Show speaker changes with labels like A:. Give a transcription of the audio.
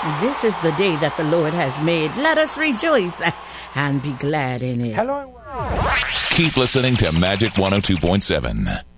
A: This is the day that the Lord has made. Let us rejoice and be glad in it.
B: Hello.
C: Keep listening to Magic 102.7.